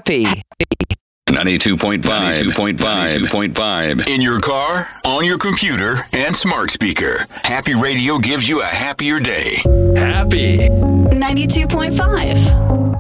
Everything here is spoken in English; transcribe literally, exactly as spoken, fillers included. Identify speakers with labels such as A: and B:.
A: happy.
B: ninety-two point five, ninety-two point five, ninety-two point five. In your car, on your computer, and smart speaker. Happy Radio gives you a happier day. Happy.
C: ninety-two point five.